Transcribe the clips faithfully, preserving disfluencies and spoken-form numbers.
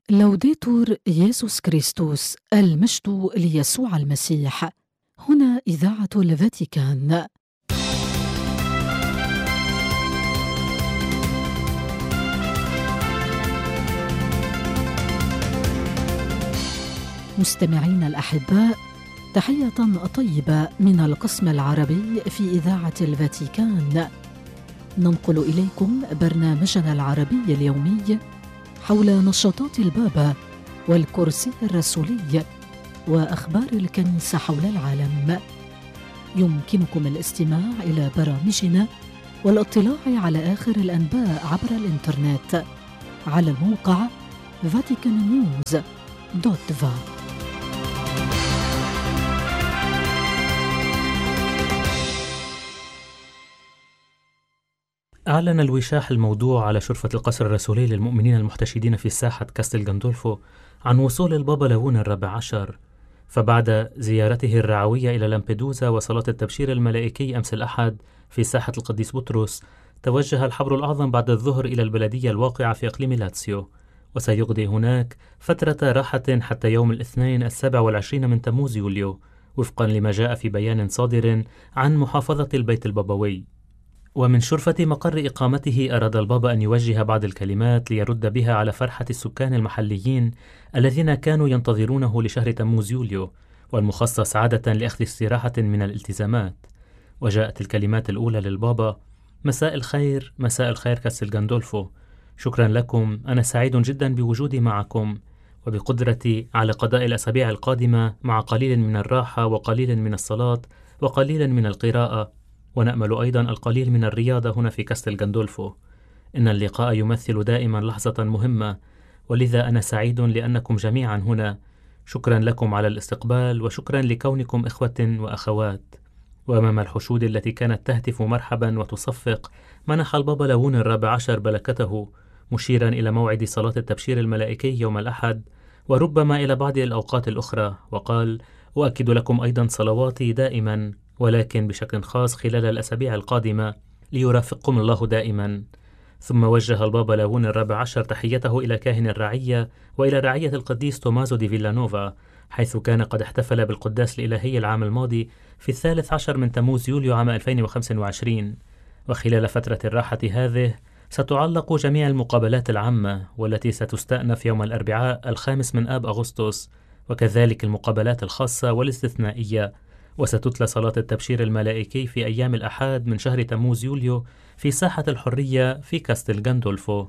لوديتور يسوع كريستوس، المجد ليسوع المسيح. هنا إذاعة الفاتيكان. مستمعين الأحباء، تحية طيبة من القسم العربي في إذاعة الفاتيكان. ننقل إليكم برنامجنا العربي اليومي حول نشاطات البابا والكرسي الرسولي وأخبار الكنيسة حول العالم. يمكنكم الاستماع إلى برامجنا والاطلاع على آخر الأنباء عبر الإنترنت على الموقع فاتيكان نيوز دوت فا. أعلن الوشاح الموضوع على شرفة القصر الرسولي للمؤمنين المحتشدين في ساحة كاستيل غاندولفو عن وصول البابا لاون الرابع عشر، فبعد زيارته الرعوية إلى لامبيدوزا وصلاة التبشير الملائكي أمس الأحد في ساحة القديس بطرس، توجه الحبر الأعظم بعد الظهر إلى البلدية الواقعة في إقليم لاتسيو، وسيقضي هناك فترة راحة حتى يوم الاثنين السابع والعشرين من تموز يوليو، وفقا لما جاء في بيان صادر عن محافظة البيت البابوي. ومن شرفة مقر إقامته أراد البابا أن يوجه بعض الكلمات ليرد بها على فرحة السكان المحليين الذين كانوا ينتظرونه لشهر تموز يوليو، والمخصص عادة لأخذ استراحة من الالتزامات. وجاءت الكلمات الأولى للبابا: مساء الخير، مساء الخير كاستيل غاندولفو، شكرا لكم، أنا سعيد جدا بوجودي معكم وبقدرتي على قضاء الأسابيع القادمة مع قليل من الراحة وقليل من الصلاة وقليل من القراءة، ونأمل أيضا القليل من الرياضة هنا في كاستيل غاندولفو. إن اللقاء يمثل دائما لحظة مهمة، ولذا أنا سعيد لأنكم جميعا هنا. شكرا لكم على الاستقبال، وشكرا لكونكم إخوة وأخوات. وأمام الحشود التي كانت تهتف مرحبا وتصفق، منح البابا لاون الرابع عشر بلكته، مشيرا إلى موعد صلاة التبشير الملائكي يوم الأحد وربما إلى بعض الأوقات الأخرى، وقال: أؤكد لكم أيضا صلواتي دائما، ولكن بشكل خاص خلال الأسابيع القادمة، ليرافقكم الله دائما. ثم وجه البابا لاون الرابع عشر تحيته إلى كاهن الرعية وإلى رعية القديس تومازو دي فيلانوفا، حيث كان قد احتفل بالقداس الإلهي العام الماضي في الثالث عشر من تموز يوليو عام ألفين وخمسة وعشرين. وخلال فترة الراحة هذه ستعلق جميع المقابلات العامة، والتي ستستأنف يوم الأربعاء الخامس من آب أغسطس، وكذلك المقابلات الخاصة والاستثنائية. وستتلى صلاة التبشير الملائكي في أيام الأحد من شهر تموز يوليو في ساحة الحرية في كاستيل غاندولفو.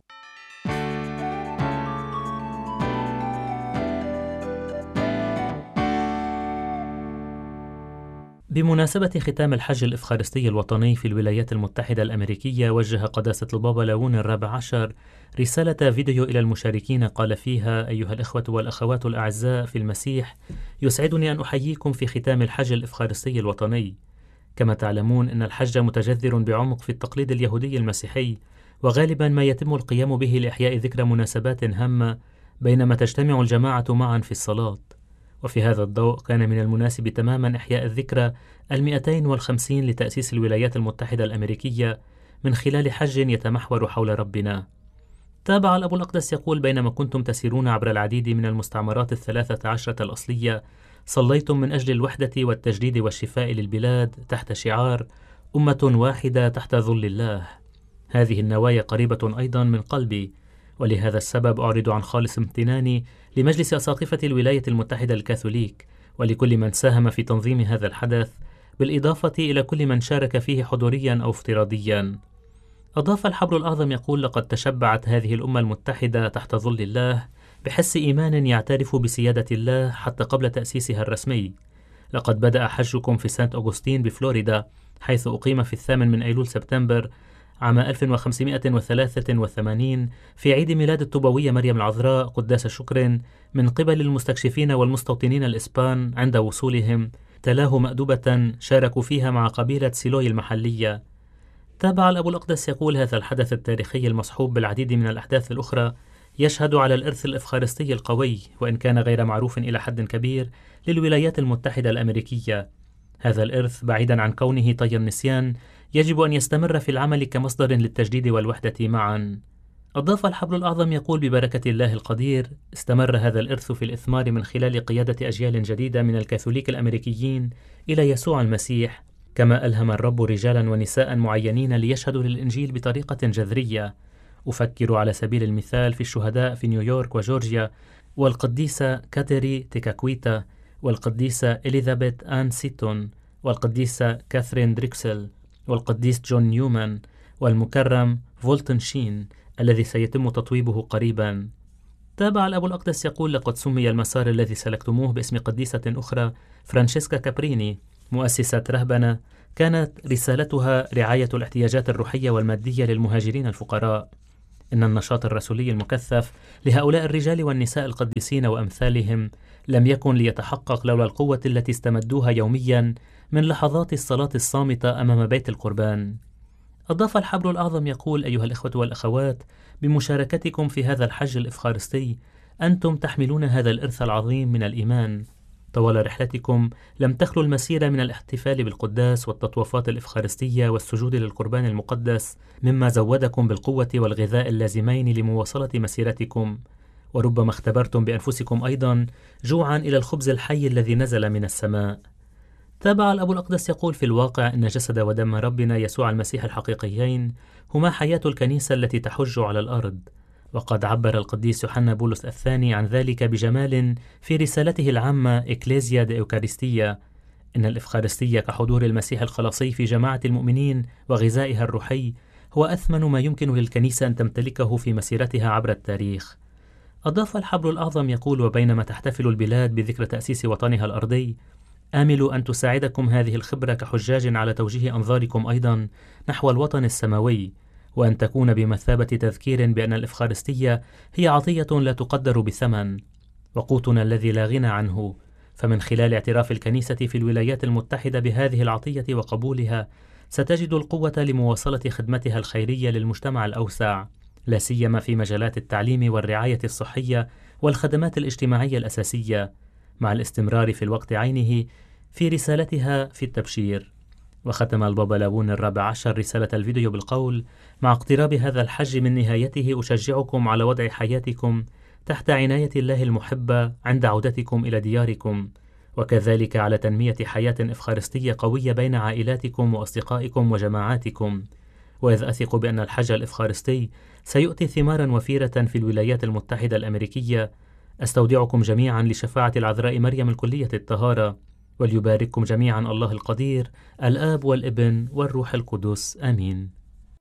بمناسبة ختام الحج الإفخارستي الوطني في الولايات المتحدة الأمريكية، وجه قداسة البابا لاون الرابع عشر رسالة فيديو إلى المشاركين، قال فيها: أيها الإخوة والأخوات الأعزاء في المسيح، يسعدني أن أحييكم في ختام الحج الإفخارستي الوطني. كما تعلمون أن الحج متجذر بعمق في التقليد اليهودي المسيحي، وغالبا ما يتم القيام به لإحياء ذكرى مناسبات هامة بينما تجتمع الجماعة معا في الصلاة. وفي هذا الضوء كان من المناسب تماما إحياء الذكرى المئتين والخمسين لتأسيس الولايات المتحدة الأمريكية من خلال حج يتمحور حول ربنا. تابع الأب الأقدس يقول: بينما كنتم تسيرون عبر العديد من المستعمرات الثلاثة عشرة الأصلية، صليتم من أجل الوحدة والتجديد والشفاء للبلاد تحت شعار أمة واحدة تحت ظل الله. هذه النوايا قريبة أيضا من قلبي، ولهذا السبب أعرض عن خالص امتناني لمجلس أساقفة الولاية المتحدة الكاثوليك ولكل من ساهم في تنظيم هذا الحدث، بالإضافة إلى كل من شارك فيه حضوريا أو افتراضيا. أضاف الحبر الأعظم يقول: لقد تشبعت هذه الأمة المتحدة تحت ظل الله بحس إيمان يعترف بسيادة الله حتى قبل تأسيسها الرسمي. لقد بدأ حجكم في سانت أغسطين بفلوريدا، حيث أقيم في الثامن من أيلول سبتمبر عام ألف وخمسمائة وثلاثة وثمانين في عيد ميلاد الطوبوية مريم العذراء قداس شكر من قبل المستكشفين والمستوطنين الإسبان. عند وصولهم تلاه مأدبة شاركوا فيها مع قبيلة سيلوي المحلية. تابع الأب الأقدس يقول: هذا الحدث التاريخي المصحوب بالعديد من الأحداث الأخرى يشهد على الإرث الإفخارستي القوي، وإن كان غير معروف إلى حد كبير، للولايات المتحدة الأمريكية. هذا الإرث بعيدا عن كونه طي النسيان يجب أن يستمر في العمل كمصدر للتجديد والوحدة معا. أضاف الحبر الأعظم يقول: ببركة الله القدير استمر هذا الإرث في الإثمار من خلال قيادة أجيال جديدة من الكاثوليك الأمريكيين إلى يسوع المسيح، كما ألهم الرب رجالا ونساء معينين ليشهدوا للإنجيل بطريقة جذرية. أفكر على سبيل المثال في الشهداء في نيويورك وجورجيا، والقديسة كاتيري تيكاكويتا، والقديسة إليزابيث آن سيتون، والقديسة كاثرين دريكسل، والقديس جون نيومان، والمكرم فولتن شين الذي سيتم تطويبه قريبا. تابع الأب الأقدس يقول: لقد سمي المسار الذي سلكتموه باسم قديسة أخرى، فرانشيسكا كابريني، مؤسسة رهبنة كانت رسالتها رعاية الاحتياجات الروحية والمادية للمهاجرين الفقراء. إن النشاط الرسولي المكثف لهؤلاء الرجال والنساء القديسين وأمثالهم لم يكن ليتحقق لولا القوة التي استمدوها يوميا من لحظات الصلاة الصامتة أمام بيت القربان. أضاف الحبر الأعظم يقول: أيها الإخوة والأخوات، بمشاركتكم في هذا الحج الإفخارستي أنتم تحملون هذا الإرث العظيم من الإيمان. طوال رحلتكم لم تخلو المسيرة من الاحتفال بالقداس والتطويفات الإفخارستية والسجود للقربان المقدس، مما زودكم بالقوة والغذاء اللازمين لمواصلة مسيرتكم. وربما اختبرتم بأنفسكم أيضا جوعا إلى الخبز الحي الذي نزل من السماء. تابع الأب الأقدس يقول: في الواقع إن جسد ودم ربنا يسوع المسيح الحقيقيين هما حياة الكنيسة التي تحج على الأرض. وقد عبر القديس يوحنا بولس الثاني عن ذلك بجمال في رسالته العامة إكليزيا دي أوكاريستية: إن الإفخارستية كحضور المسيح الخلاصي في جماعة المؤمنين وغذائها الروحي هو أثمن ما يمكن للكنيسة أن تمتلكه في مسيرتها عبر التاريخ. أضاف الحبر الأعظم يقول: وبينما تحتفل البلاد بذكرى تأسيس وطنها الأرضي، آمل أن تساعدكم هذه الخبرة كحجاج على توجيه أنظاركم أيضا نحو الوطن السماوي، وأن تكون بمثابة تذكير بأن الإفخارستية هي عطية لا تقدر بثمن، وقوتنا الذي لا غنى عنه. فمن خلال اعتراف الكنيسة في الولايات المتحدة بهذه العطية وقبولها، ستجد القوة لمواصلة خدمتها الخيرية للمجتمع الأوسع، لا سيما في مجالات التعليم والرعاية الصحية والخدمات الاجتماعية الأساسية، مع الاستمرار في الوقت عينه في رسالتها في التبشير. وختم البابا لاون الرابع عشر رسالة الفيديو بالقول: مع اقتراب هذا الحج من نهايته أشجعكم على وضع حياتكم تحت عناية الله المحبة عند عودتكم إلى دياركم، وكذلك على تنمية حياة إفخارستية قوية بين عائلاتكم وأصدقائكم وجماعاتكم. وإذ أثق بأن الحج الإفخارستي سيؤتي ثمارا وفيرة في الولايات المتحدة الأمريكية، أستودعكم جميعا لشفاعة العذراء مريم الكلية الطهارة، وليبارككم جميعا الله القدير الآب والابن والروح القدس. آمين.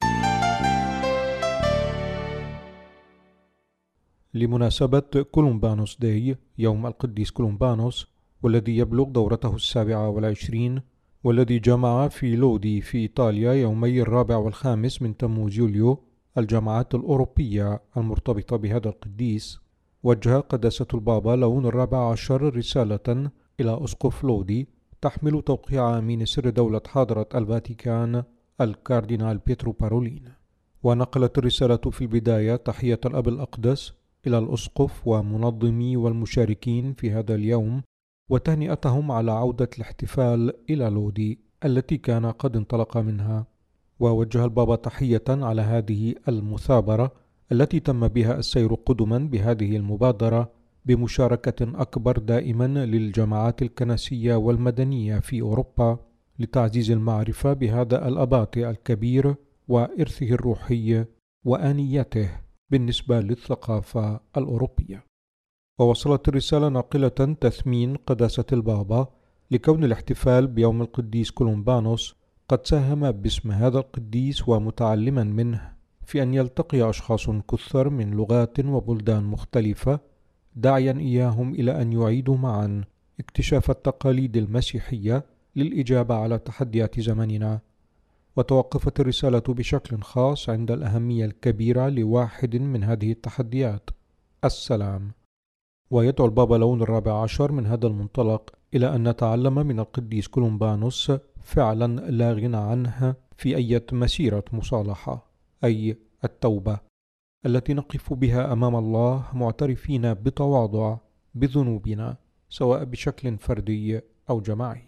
لمناسبة كولومبانوس داي، يوم القديس كولومبانوس، والذي يبلغ دورته السابعة والعشرين، والذي جمع في لودي في إيطاليا يومي الرابع والخامس من تموز يوليو الجماعات الأوروبية المرتبطة بهذا القديس، وجه قداسة البابا لاون الرابع عشر رسالة إلى أسقف لودي تحمل توقيع أمين سر دولة حضرة الفاتيكان الكاردينال بيترو بارولين. ونقلت الرسالة في البداية تحية الأب الأقدس إلى الأسقف ومنظمي والمشاركين في هذا اليوم، وتهنئتهم على عودة الاحتفال إلى لودي التي كان قد انطلق منها. ووجه البابا تحية على هذه المثابرة التي تم بها السير قدما بهذه المبادرة بمشاركة أكبر دائما للجماعات الكنسية والمدنية في أوروبا لتعزيز المعرفة بهذا الأباط الكبير وإرثه الروحي وآنيته بالنسبة للثقافة الأوروبية. ووصلت الرسالة ناقلة تثمين قداسة البابا لكون الاحتفال بيوم القديس كولومبانوس قد ساهم باسم هذا القديس ومتعلما منه في أن يلتقي أشخاص كثر من لغات وبلدان مختلفة، داعيا إياهم إلى أن يعيدوا معا اكتشاف التقاليد المسيحية للإجابة على تحديات زمننا. وتوقفت الرسالة بشكل خاص عند الأهمية الكبيرة لواحد من هذه التحديات: السلام. ويدعو البابا لاون الرابع عشر من هذا المنطلق إلى أن نتعلم من القديس كولومبانوس فعلا لا غنى عنه في أي مسيرة مصالحة، أي التوبة التي نقف بها أمام الله معترفين بتواضع بذنوبنا سواء بشكل فردي أو جماعي.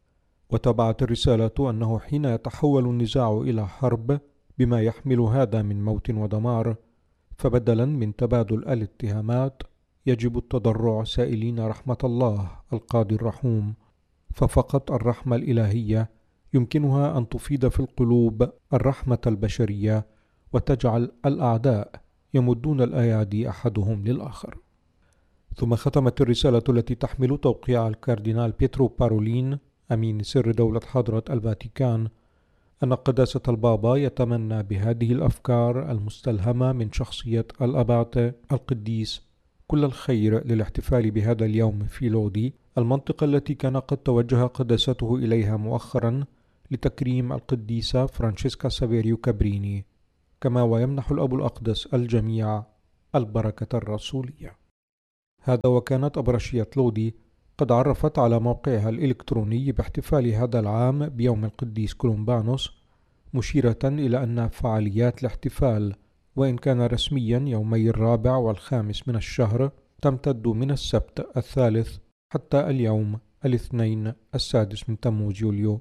وتبعت الرسالة أنه حين يتحول النزاع إلى حرب بما يحمل هذا من موت ودمار، فبدلا من تبادل الاتهامات يجب التضرع سائلين رحمة الله القاضي الرحوم، ففقط الرحمة الإلهية يمكنها أن تفيض في القلوب الرحمة البشرية وتجعل الأعداء يمدون الأيادي أحدهم للآخر. ثم ختمت الرسالة التي تحمل توقيع الكاردينال بيترو بارولين أمين سر دولة حضرة الفاتيكان أن قداسة البابا يتمنى بهذه الأفكار المستلهمة من شخصية الأباطة القديس كل الخير للاحتفال بهذا اليوم في لودي، المنطقة التي كان قد توجه قداسته إليها مؤخرا لتكريم القديسة فرانشيسكا سافيريو كابريني، كما ويمنح الأب الأقدس الجميع البركة الرسولية. هذا وكانت أبرشية لودي قد عرفت على موقعها الإلكتروني باحتفال هذا العام بيوم القديس كولومبانوس، مشيرة إلى أن فعاليات الاحتفال وإن كان رسميا يومي الرابع والخامس من الشهر تمتد من السبت الثالث حتى اليوم الاثنين السادس من تموز يوليو.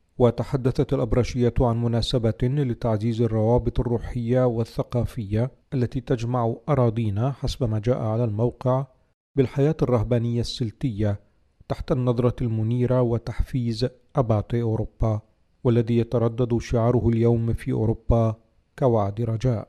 وتحدثت الأبرشية عن مناسبة لتعزيز الروابط الروحية والثقافية التي تجمع أراضينا حسب ما جاء على الموقع بالحياة الرهبانية السلتية تحت النظرة المنيرة وتحفيز أباطي أوروبا، والذي يتردد شعاره اليوم في أوروبا كوعد رجاء: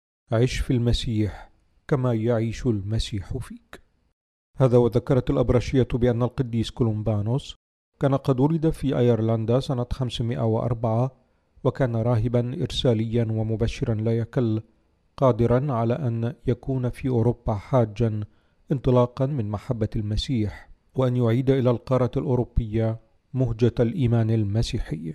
عش في المسيح كما يعيش المسيح فيك. هذا وذكرت الأبرشية بأن القديس كولومبانوس كان قد ولد في أيرلندا سنة خمسمائة وأربعة، وكان راهبا إرساليا ومبشرا لا يكل، قادرا على أن يكون في أوروبا حاجا انطلاقا من محبة المسيح، وأن يعيد إلى القارة الأوروبية مهجة الإيمان المسيحي.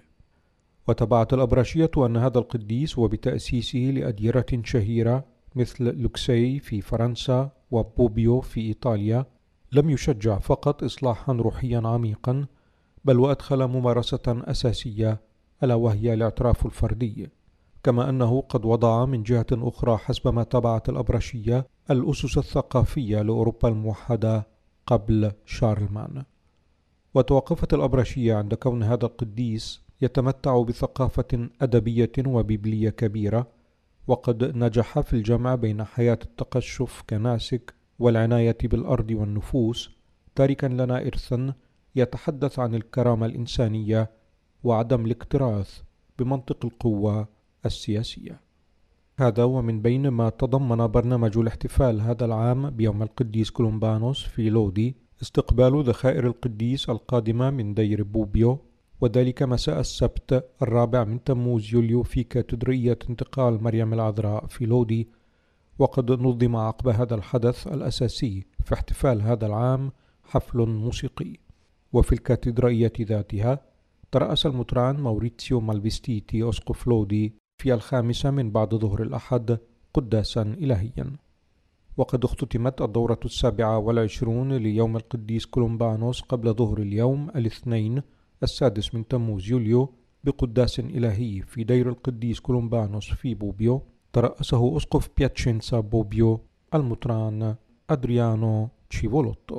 وتبعت الأبرشية أن هذا القديس وبتأسيسه لأديرة شهيرة مثل لوكسي في فرنسا وبوبيو في إيطاليا لم يشجع فقط إصلاحا روحيا عميقا، بل وأدخل ممارسة أساسية ألا وهي الاعتراف الفردي، كما أنه قد وضع من جهة أخرى حسب ما تبعت الأبرشية الأسس الثقافية لأوروبا الموحدة قبل شارلمان. وتوقفت الأبرشية عند كون هذا القديس يتمتع بثقافة أدبية وبيبلية كبيرة، وقد نجح في الجمع بين حياة التقشف كناسك والعناية بالأرض والنفوس، تاركا لنا إرثا يتحدث عن الكرامة الإنسانية وعدم الاكتراث بمنطق القوة السياسية. هذا ومن بين ما تضمن برنامج الاحتفال هذا العام بيوم القديس كولومبانوس في لودي استقبال ذخائر القديس القادمة من دير بوبيو، وذلك مساء السبت الرابع من تموز يوليو في كاتدرائية انتقال مريم العذراء في لودي. وقد نظم عقب هذا الحدث الأساسي في احتفال هذا العام حفل موسيقي. وفي الكاتدرائية ذاتها ترأس المطران موريتسيو مالفيستيتي أسقف لودي في الخامسة من بعد ظهر الأحد قداسا إلهيا. وقد اختتمت الدورة السابعة والعشرون ليوم القديس كولومبانوس قبل ظهر اليوم الاثنين السادس من تموز يوليو بقداس إلهي في دير القديس كولومبانوس في بوبيو، ترأسه أسقف بياتشينسا بوبيو المطران أدريانو تشيفولوتو.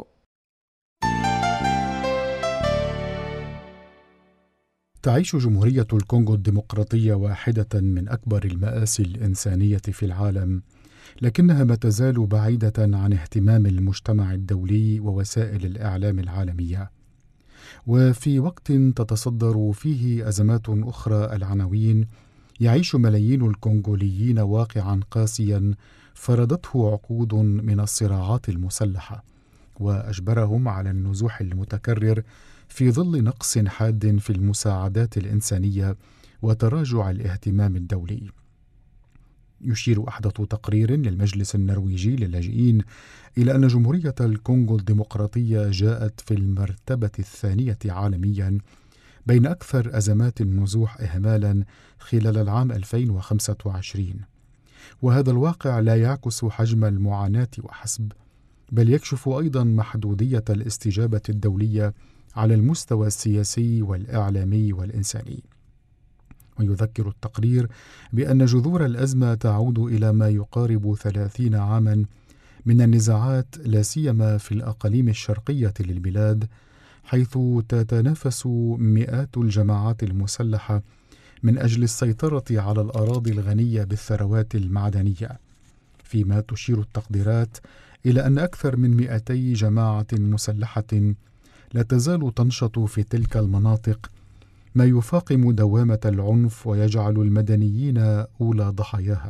تعيش جمهورية الكونغو الديمقراطية واحدة من أكبر المآسي الإنسانية في العالم، لكنها ما تزال بعيدة عن اهتمام المجتمع الدولي ووسائل الإعلام العالمية. وفي وقت تتصدر فيه أزمات أخرى العناوين، يعيش ملايين الكونغوليين واقعا قاسيا فرضته عقود من الصراعات المسلحة، وأجبرهم على النزوح المتكرر في ظل نقص حاد في المساعدات الإنسانية وتراجع الاهتمام الدولي. يشير أحدث تقرير للمجلس النرويجي للاجئين إلى أن جمهورية الكونغو الديمقراطية جاءت في المرتبة الثانية عالميا بين أكثر أزمات النزوح إهمالا خلال العام ألفين وخمسة وعشرين. وهذا الواقع لا يعكس حجم المعاناة وحسب، بل يكشف أيضا محدودية الاستجابة الدولية على المستوى السياسي والإعلامي والإنساني. ويذكر التقرير بأن جذور الأزمة تعود إلى ما يقارب ثلاثين عاما من النزاعات، لا سيما في الأقاليم الشرقية للبلاد، حيث تتنافس مئات الجماعات المسلحة من أجل السيطرة على الأراضي الغنية بالثروات المعدنية، فيما تشير التقديرات إلى أن أكثر من مئتي جماعة مسلحة لا تزال تنشط في تلك المناطق، ما يفاقم دوامة العنف ويجعل المدنيين أولى ضحاياها.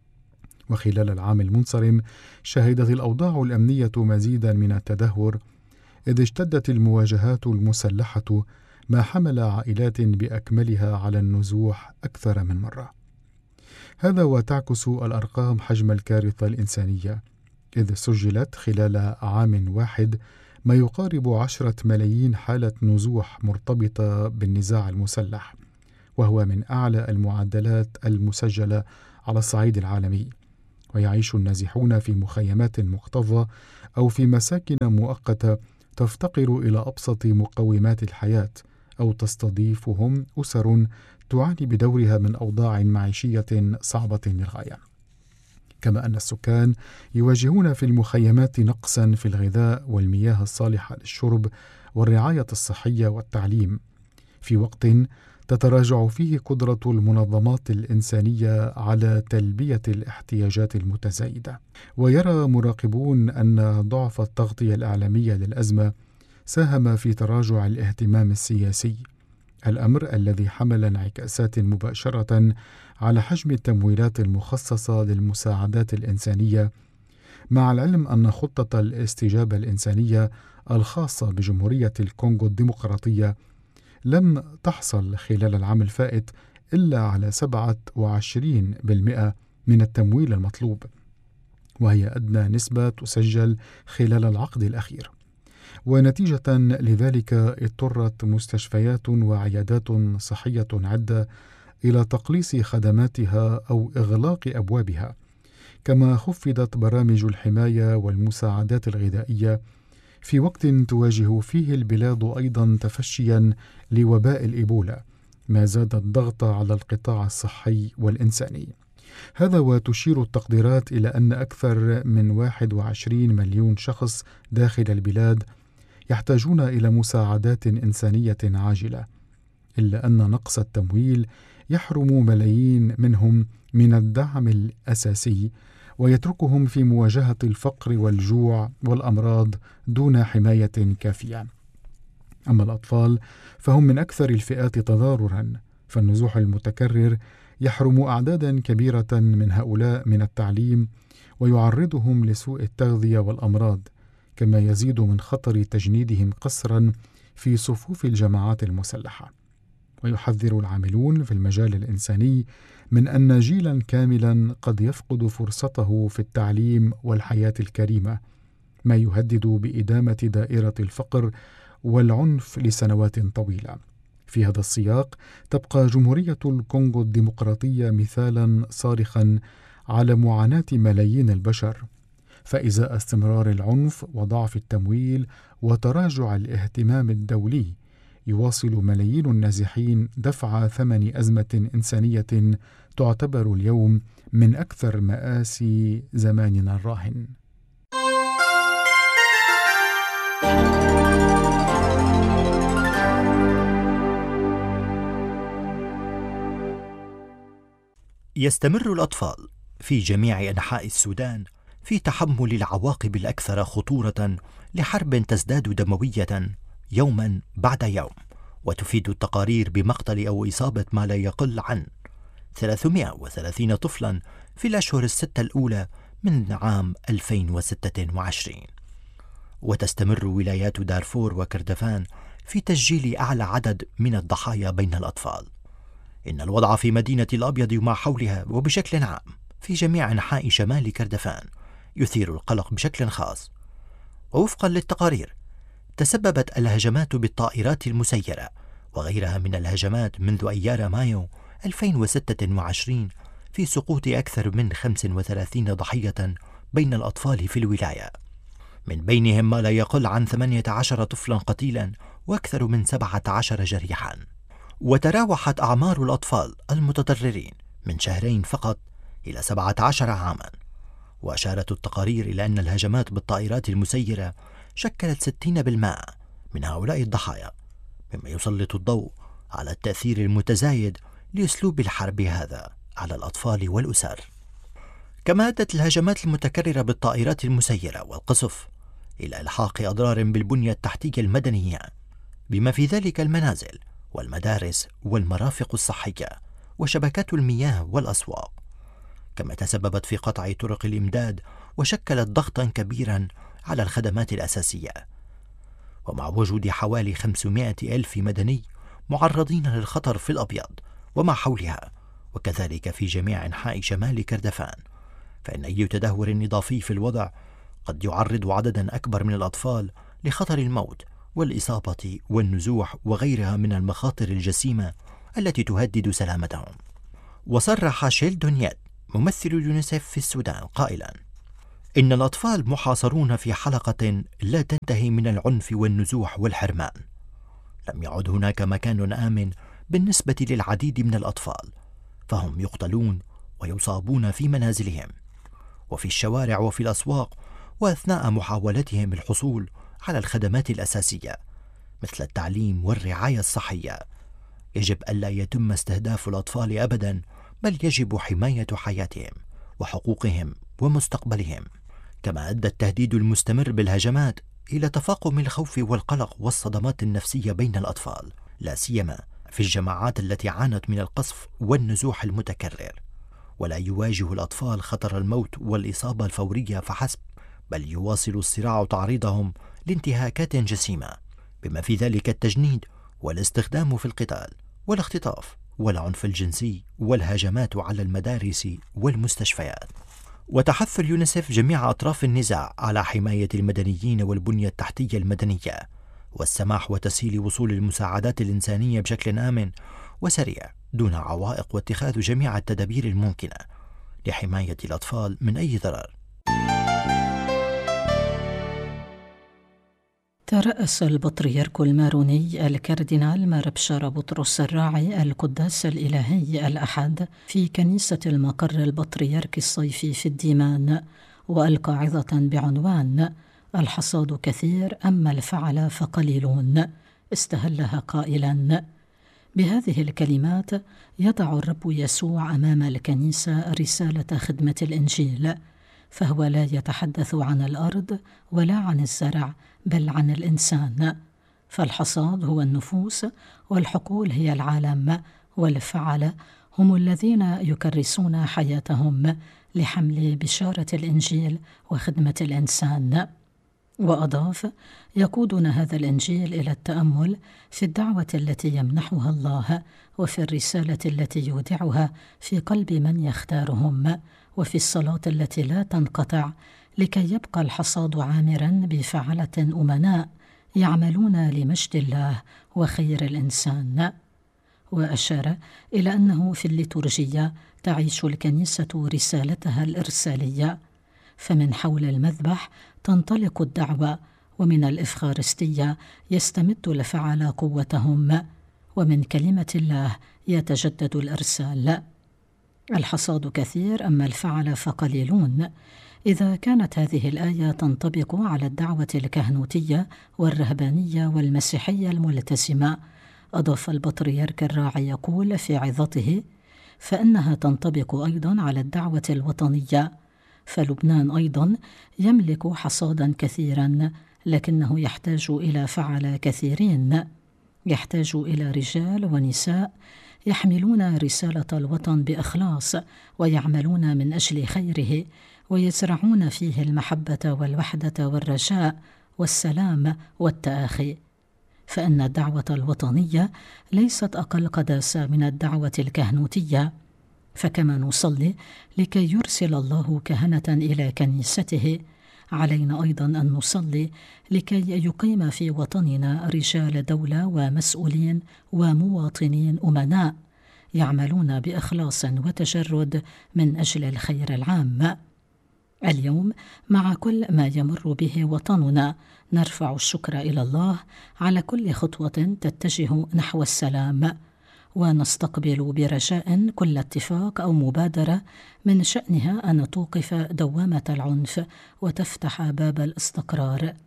وخلال العام المنصرم شهدت الأوضاع الأمنية مزيدا من التدهور، إذ اشتدت المواجهات المسلحة ما حمل عائلات بأكملها على النزوح أكثر من مرة. هذا وتعكس الأرقام حجم الكارثة الإنسانية، إذ سجلت خلال عام واحد ما يقارب عشرة ملايين حالة نزوح مرتبطة بالنزاع المسلح، وهو من أعلى المعدلات المسجلة على الصعيد العالمي. ويعيش النازحون في مخيمات مكتظة أو في مساكن مؤقتة تفتقر إلى أبسط مقومات الحياة، أو تستضيفهم أسر تعاني بدورها من أوضاع معيشية صعبة للغاية. كما أن السكان يواجهون في المخيمات نقصا في الغذاء والمياه الصالحة للشرب والرعاية الصحية والتعليم، في وقت تتراجع فيه قدرة المنظمات الإنسانية على تلبية الاحتياجات المتزايدة. ويرى مراقبون أن ضعف التغطية الإعلامية للأزمة ساهم في تراجع الاهتمام السياسي، الأمر الذي حمل انعكاسات مباشرة على حجم التمويلات المخصصة للمساعدات الإنسانية، مع العلم أن خطة الاستجابة الإنسانية الخاصة بجمهورية الكونغو الديمقراطية لم تحصل خلال العام الفائت إلا على سبعة وعشرين بالمئة من التمويل المطلوب، وهي أدنى نسبة تسجل خلال العقد الأخير. ونتيجة لذلك اضطرت مستشفيات وعيادات صحية عدة إلى تقليص خدماتها أو إغلاق أبوابها، كما خفضت برامج الحماية والمساعدات الغذائية في وقت تواجه فيه البلاد أيضا تفشيا لوباء الإيبولا، ما زاد الضغط على القطاع الصحي والإنساني. هذا وتشير التقديرات إلى أن أكثر من واحد وعشرين مليون شخص داخل البلاد يحتاجون إلى مساعدات إنسانية عاجلة، إلا أن نقص التمويل يحرم ملايين منهم من الدعم الأساسي ويتركهم في مواجهة الفقر والجوع والأمراض دون حماية كافية. أما الأطفال فهم من أكثر الفئات تضاررا، فالنزوح المتكرر يحرم أعدادا كبيرة من هؤلاء من التعليم ويعرضهم لسوء التغذية والأمراض، كما يزيد من خطر تجنيدهم قسرا في صفوف الجماعات المسلحة. ويحذر العاملون في المجال الإنساني من أن جيلا كاملا قد يفقد فرصته في التعليم والحياة الكريمة، ما يهدد بإدامة دائرة الفقر والعنف لسنوات طويلة. في هذا السياق تبقى جمهورية الكونغو الديمقراطية مثالا صارخا على معاناة ملايين البشر، فإزاء استمرار العنف وضعف التمويل وتراجع الاهتمام الدولي يواصل ملايين النازحين دفع ثمن أزمة إنسانية تعتبر اليوم من أكثر مآسي زماننا الراهن. يستمر الأطفال في جميع أنحاء السودان في تحمل العواقب الأكثر خطورة لحرب تزداد دموية يوما بعد يوم، وتفيد التقارير بمقتل أو إصابة ما لا يقل عن ثلاثمائة وثلاثين طفلا في الأشهر الستة الأولى من عام ألفين وستة وعشرين. وتستمر ولايات دارفور وكردفان في تسجيل أعلى عدد من الضحايا بين الأطفال. إن الوضع في مدينة الأبيض وما حولها وبشكل عام في جميع أنحاء شمال كردفان يثير القلق بشكل خاص. ووفقا للتقارير تسببت الهجمات بالطائرات المسيرة وغيرها من الهجمات منذ أيار مايو ألفين وستة وعشرين في سقوط أكثر من خمسة وثلاثين ضحية بين الأطفال في الولاية، من بينهم ما لا يقل عن ثمانية عشر طفلا قتيلا وأكثر من سبعة عشر جريحا. وتراوحت أعمار الأطفال المتضررين من شهرين فقط إلى سبعة عشر عاما. وأشارت التقارير إلى أن الهجمات بالطائرات المسيرة شكلت ستين بالمئة من هؤلاء الضحايا، مما يسلط الضوء على التأثير المتزايد لأسلوب الحرب هذا على الأطفال والأسر. كما أدت الهجمات المتكررة بالطائرات المسيرة والقصف إلى إلحاق أضرار بالبنية التحتية المدنية، بما في ذلك المنازل والمدارس والمرافق الصحية وشبكات المياه والأسواق، كما تسببت في قطع طرق الإمداد وشكلت ضغطا كبيرا على الخدمات الأساسية. ومع وجود حوالي خمسمائة ألف مدني معرضين للخطر في الأبيض وما حولها، وكذلك في جميع أنحاء شمال كردفان، فإن أي تدهور إضافي في الوضع قد يعرض عددا أكبر من الأطفال لخطر الموت والإصابة والنزوح وغيرها من المخاطر الجسيمة التي تهدد سلامتهم. وصرح شيلدون يد ممثل اليونيسف في السودان قائلا: إن الأطفال محاصرون في حلقة لا تنتهي من العنف والنزوح والحرمان. لم يعد هناك مكان آمن بالنسبة للعديد من الأطفال، فهم يقتلون ويصابون في منازلهم وفي الشوارع وفي الأسواق، وأثناء محاولتهم الحصول على الخدمات الأساسية مثل التعليم والرعاية الصحية. يجب ألا يتم استهداف الأطفال أبدا، بل يجب حماية حياتهم وحقوقهم ومستقبلهم. كما أدى التهديد المستمر بالهجمات إلى تفاقم الخوف والقلق والصدمات النفسية بين الأطفال، لا سيما في الجماعات التي عانت من القصف والنزوح المتكرر. ولا يواجه الأطفال خطر الموت والإصابة الفورية فحسب، بل يواصل الصراع تعريضهم لانتهاكات جسيمة، بما في ذلك التجنيد والاستخدام في القتال والاختطاف والعنف الجنسي والهجمات على المدارس والمستشفيات. وتحث اليونيسف جميع أطراف النزاع على حماية المدنيين والبنية التحتية المدنية، والسماح وتسهيل وصول المساعدات الإنسانية بشكل آمن وسريع دون عوائق، واتخاذ جميع التدابير الممكنة لحماية الأطفال من أي ضرر. ترأس البطريرك الماروني الكاردينال مار بشارة بطرس الراعي القداس الإلهي الأحد في كنيسة المقر البطريركي الصيفي في الديمان، وألقى عظة بعنوان الحصاد كثير أما الفعل فقليلون، استهلها قائلا: بهذه الكلمات يضع الرب يسوع أمام الكنيسة رسالة خدمة الإنجيل، فهو لا يتحدث عن الأرض ولا عن الزرع، بل عن الإنسان. فالحصاد هو النفوس، والحقول هي العالم، والفعل هم الذين يكرسون حياتهم لحمل بشارة الإنجيل وخدمة الإنسان. وأضاف: يقودنا هذا الإنجيل إلى التأمل في الدعوة التي يمنحها الله، وفي الرسالة التي يودعها في قلب من يختارهم، وفي الصلاة التي لا تنقطع، لكي يبقى الحصاد عامرا بفعلة أمناء يعملون لمجد الله وخير الإنسان. وأشار إلى أنه في الليتورجية تعيش الكنيسة رسالتها الإرسالية، فمن حول المذبح تنطلق الدعوة، ومن الإفخارستية يستمد الفعل قوتهم، ومن كلمة الله يتجدد الإرسال. الحصاد كثير أما الفعل فقليلون. إذا كانت هذه الآية تنطبق على الدعوة الكهنوتية والرهبانية والمسيحية الملتزمة، أضاف البطريرك الراعي يقول في عظته: فإنها تنطبق أيضا على الدعوة الوطنية، فلبنان أيضا يملك حصادا كثيرا، لكنه يحتاج إلى فعل كثيرين، يحتاج إلى رجال ونساء يحملون رسالة الوطن بإخلاص، ويعملون من أجل خيره، ويزرعون فيه المحبة والوحدة والرجاء والسلام والتآخي. فإن الدعوة الوطنية ليست أقل قداسة من الدعوة الكهنوتية، فكما نصلي لكي يرسل الله كهنة إلى كنيسته، علينا أيضا أن نصلي لكي يقيم في وطننا رجال دولة ومسؤولين ومواطنين أمناء يعملون بإخلاص وتجرد من أجل الخير العام. اليوم مع كل ما يمر به وطننا نرفع الشكر إلى الله على كل خطوة تتجه نحو السلام، ونستقبل برجاء كل اتفاق أو مبادرة من شأنها أن توقف دوامة العنف وتفتح باب الاستقرار.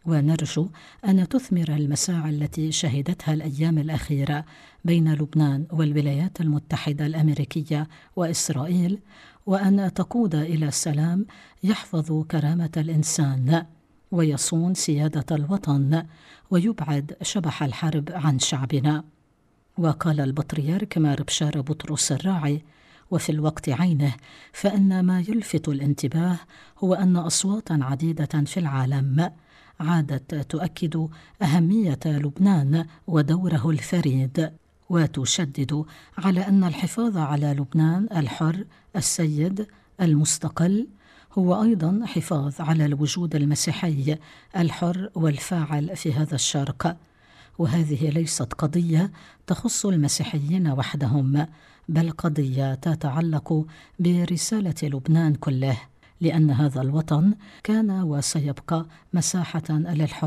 ونرجو أن تثمر المساعي التي شهدتها الأيام الأخيرة بين لبنان والولايات المتحدة الأمريكية وإسرائيل، وأن تقود إلى سلام يحفظ كرامة الإنسان ويصون سيادة الوطن ويبعد شبح الحرب عن شعبنا. وقال البطريرك مار بشارة بطرس الراعي: وفي الوقت عينه فإن ما يلفت الانتباه هو أن أصواتا عديدة في العالم عادت تؤكد أهمية لبنان ودوره الفريد، وتشدد على أن الحفاظ على لبنان الحر السيد المستقل هو أيضا حفاظ على الوجود المسيحي الحر والفاعل في هذا الشرق. وهذه ليست قضية تخص المسيحيين وحدهم، بل قضية تتعلق برسالة لبنان كله، لأن هذا الوطن كان وسيبقى مساحة للحرية